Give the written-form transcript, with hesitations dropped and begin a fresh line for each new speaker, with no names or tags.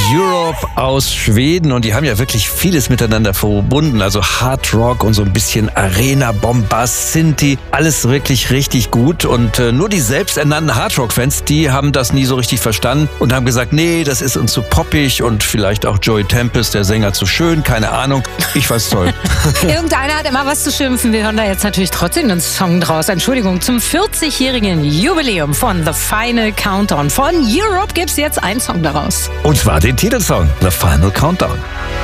Europe aus Schweden und die haben ja wirklich vieles miteinander verbunden, also Hard Rock und so ein bisschen Arena, Bombast, Synthie, alles wirklich richtig gut und nur die selbsternannten Hard Rock-Fans, die haben das nie so richtig verstanden und haben gesagt, nee, das ist uns zu poppig und vielleicht auch Joey Tempest, der Sänger, zu schön, keine Ahnung. Ich fand's toll.
Irgendeiner hat immer was zu schimpfen. Wir hören da jetzt natürlich trotzdem einen Song draus. Entschuldigung, zum 40-jährigen Jubiläum von The Final Countdown von Europe gibt's jetzt einen Song daraus.
Und zwar den Titelsong, The Final Countdown.